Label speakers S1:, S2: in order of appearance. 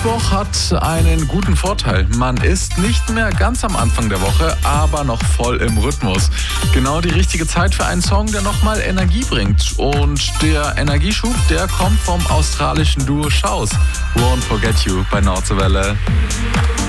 S1: Mittwoch hat einen guten Vorteil. Man ist nicht mehr ganz am Anfang der Woche, aber noch voll im Rhythmus. Genau die richtige Zeit für einen Song, der nochmal Energie bringt. Und der Energieschub, der kommt vom australischen Duo Shouse. Won't Forget You bei Nordwelle.